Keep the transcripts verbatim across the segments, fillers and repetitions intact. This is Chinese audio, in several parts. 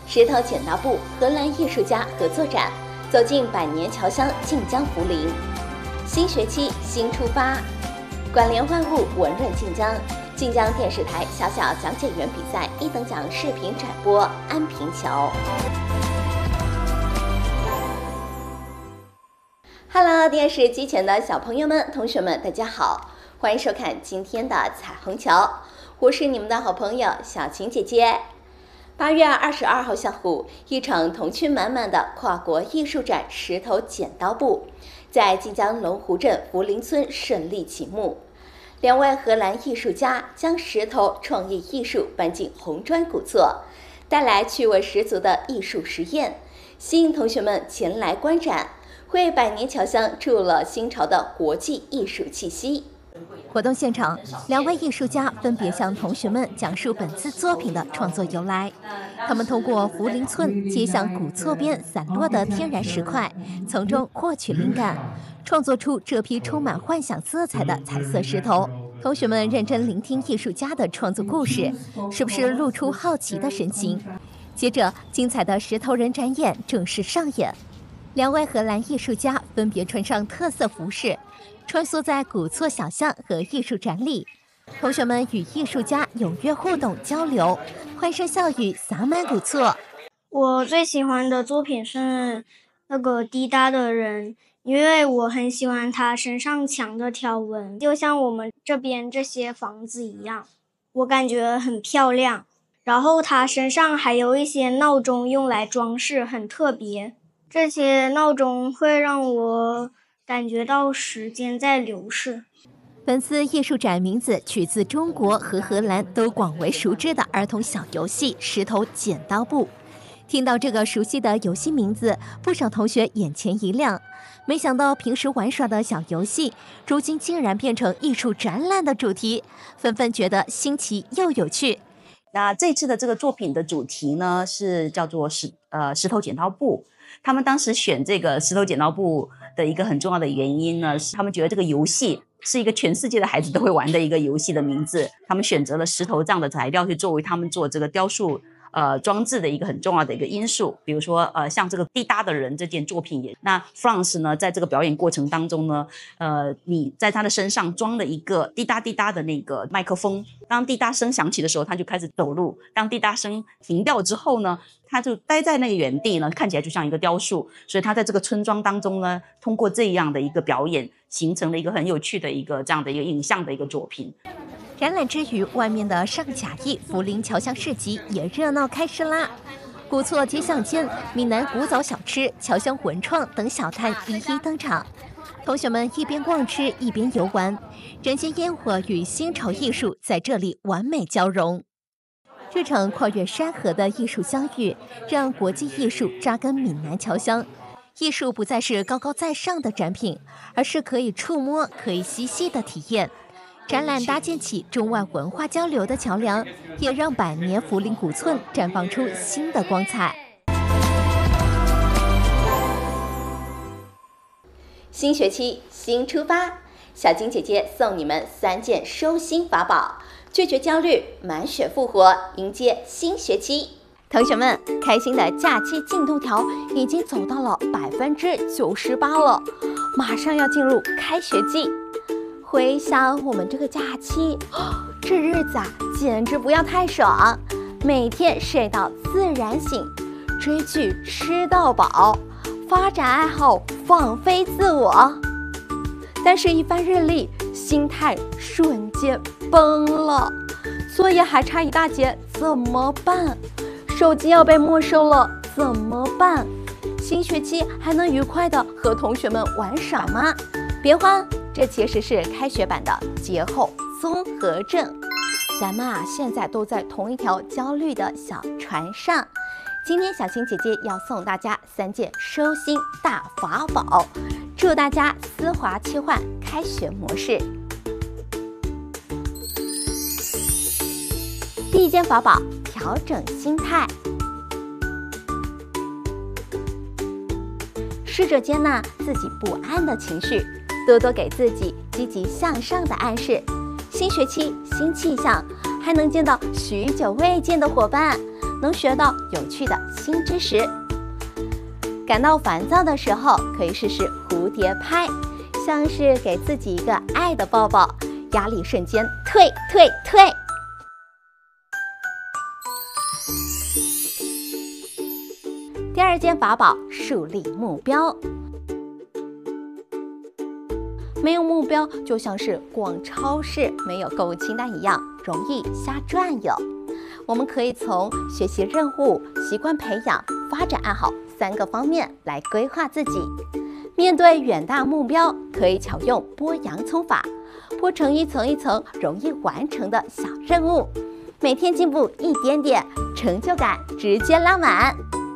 石头剪刀布荷兰艺术家合作展，走进百年侨乡晋江涪陵。新学期新出发，管联万物，文润晋江。晋江电视台小小讲解员比赛一等奖视频展播，安平桥。Hello， 电视机前的小朋友们、同学们，大家好，欢迎收看今天的彩虹桥，我是你们的好朋友小晴姐姐。八月二十二号下午，一场童趣满满的跨国艺术展“石头剪刀布”在晋江龙湖镇涪陵村顺利启幕。两位荷兰艺术家将石头创意艺术搬进红砖古厝，带来趣味十足的艺术实验，吸引同学们前来观展，为百年侨乡注入了新潮的国际艺术气息。 活动现场，两位艺术家分别向同学们讲述本次作品的创作由来。他们通过涪陵村街巷古厝边散落的天然石块，从中获取灵感，创作出这批充满幻想色彩的彩色石头。同学们认真聆听艺术家的创作故事，是不是露出好奇的神情？接着，精彩的石头人展演正式上演。两位荷兰艺术家分别穿上特色服饰，穿梭在古厝小巷和艺术展里，同学们与艺术家踊跃互动交流，欢声笑语洒满古厝。 我最喜欢的作品是那个滴答的人，因为我很喜欢他身上墙的条纹，就像我们这边这些房子一样，我感觉很漂亮。然后他身上还有一些闹钟用来装饰，很特别。这些闹钟会让我感觉到时间在流逝。 本次艺术展名字取自中国和荷兰都广为熟知的儿童小游戏石头剪刀布。听到这个熟悉的游戏名字，不少同学眼前一亮，没想到平时玩耍的小游戏如今竟然变成艺术展览的主题，纷纷觉得新奇又有趣。 那这次的这个作品的主题呢，是叫做石呃石头剪刀布。他们当时选这个石头剪刀布的一个很重要的原因呢，是他们觉得这个游戏是一个全世界的孩子都会玩的一个游戏的名字。他们选择了石头这样的材料去作为他们做这个雕塑呃装置的一个很重要的一个因素。比如说呃像这个滴答的人这件作品也，那 France 呢在这个表演过程当中呢，呃你在他的身上装了一个滴答滴答的那个麦克风，当滴答声响起的时候他就开始走路，当滴答声停掉之后呢，他就待在那个原地呢，看起来就像一个雕塑。所以他在这个村庄当中呢，通过这样的一个表演，形成了一个很有趣的一个这样的一个影像的一个作品。 展览之余，外面的上甲驿涪陵侨乡市集也热闹开市啦。古厝街巷间，闽南古早小吃、侨乡文创等小摊一一登场。同学们一边逛吃一边游玩，人间烟火与新潮艺术在这里完美交融。这场跨越山河的艺术相遇，让国际艺术扎根闽南侨乡。艺术不再是高高在上的展品，而是可以触摸、可以嬉戏的体验。展览搭建起中外文化交流的桥梁，也让百年涪陵古厝绽放出新的光彩。 新学期新出发，小金姐姐送你们三件收心法宝，拒绝焦虑，满血复活，迎接新学期。同学们，开心的假期进度条已经走到了百分之九十八了，马上要进入开学季。回想我们这个假期，这日子啊，简直不要太爽！每天睡到自然醒，追剧吃到饱，发展爱好，放飞自我。但是，一番日历，心态瞬间崩了。作业还差一大截，怎么办？手机要被没收了，怎么办？新学期还能愉快的和同学们玩耍吗？别慌，这其实是开学版的节后综合症。咱们啊，现在都在同一条焦虑的小船上。今天小青姐姐要送大家三件收心大法宝，祝大家丝滑切换开学模式。第一件法宝，调整心态。试着接纳自己不安的情绪，多多给自己积极向上的暗示。新学期新气象，还能见到许久未见的伙伴， 能学到有趣的新知识。感到烦躁的时候，可以试试蝴蝶拍，像是给自己一个爱的抱抱，压力瞬间退退退。第二件法宝，树立目标。没有目标，就像是逛超市没有购物清单一样，容易瞎转悠。我们可以从学习任务、习惯培养、发展爱好三个方面来规划自己。面对远大目标，可以巧用剥洋葱法，剥成一层一层容易完成的小任务，每天进步一点点，成就感直接拉满。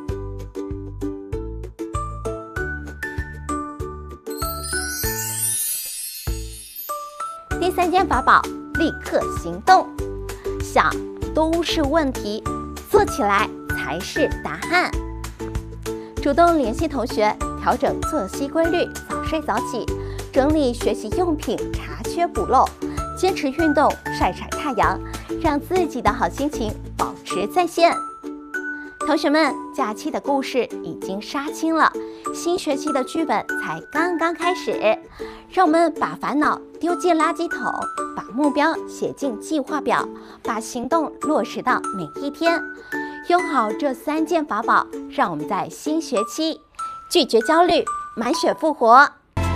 第三件法宝，立刻行动。想都是问题，做起来才是答案。主动联系同学，调整作息规律，早睡早起，整理学习用品，查缺补漏，坚持运动，晒晒太阳，让自己的好心情保持在线。同学们，假期的故事已经杀青了，新学期的剧本才刚刚开始。让我们把烦恼丢进垃圾桶，把目标写进计划表，把行动落实到每一天。用好这三件法宝，让我们在新学期拒绝焦虑，满血复活。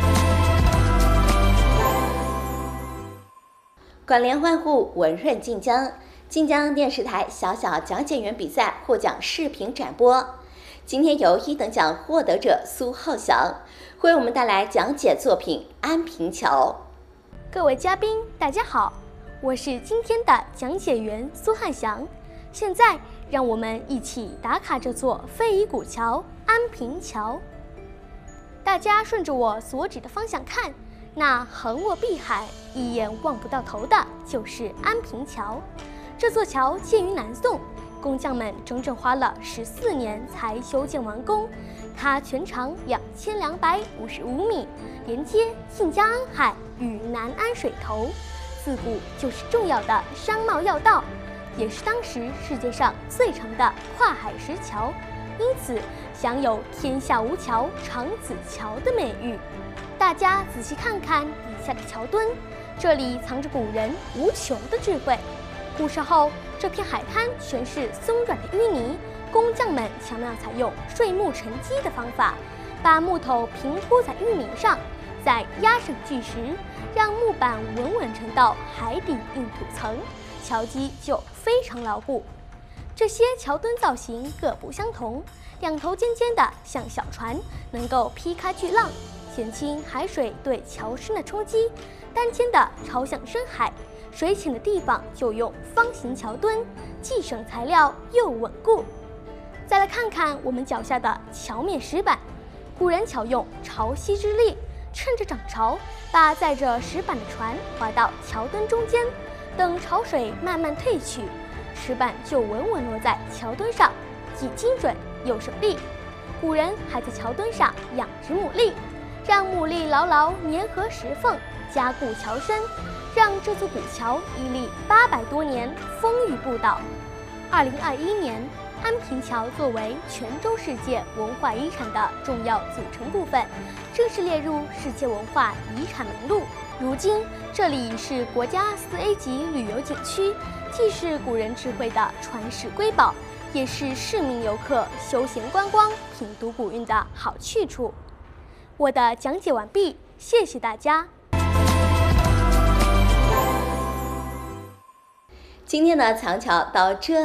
管联欢呼，文润晋江。晋江电视台小小讲解员比赛获奖视频展播。今天由一等奖获得者苏浩翔为我们带来讲解作品《安平桥》。 各位嘉宾，大家好，我是今天的讲解员苏汉翔。现在让我们一起打卡这座非遗古桥——安平桥。大家顺着我所指的方向看，那横卧碧海、一眼望不到头的就是安平桥。这座桥建于南宋，工匠们整整花了十四年才修建完工。它全长两千两百五十五米，连接晋江安海与南安水头，自古就是重要的商贸要道，也是当时世界上最长的跨海石桥，因此享有“天下无桥，长此桥”的美誉。大家仔细看看底下的桥墩，这里藏着古人无穷的智慧。古时候，这片海滩全是松软的淤泥，工匠们巧妙采用睡木沉积的方法，把木头平铺在淤泥上，再压上巨石，让木板稳稳沉到海底硬土层，桥基就非常牢固。这些桥墩造型各不相同，两头尖尖的像小船，能够劈开巨浪，减轻海水对桥身的冲击；单尖的朝向深海，水浅的地方就用方形桥墩，既省材料又稳固。再来看看我们脚下的桥面石板，古人巧用潮汐之力，趁着涨潮，把载着石板的船划到桥墩中间，等潮水慢慢退去，石板就稳稳落在桥墩上，既精准又省力。古人还在桥墩上养殖牡蛎，让牡蛎牢牢粘合石缝，加固桥身，让这座古桥屹立八百多年，风雨不倒。二零二一年，安平桥作为泉州世界文化遗产的重要组成部分，正式列入世界文化遗产名录。如今，这里是国家四 A 级旅游景区，既是古人智慧的传世瑰宝，也是市民游客休闲观光、品读古韵的好去处。我的讲解完毕，谢谢大家。 今天的藏桥到这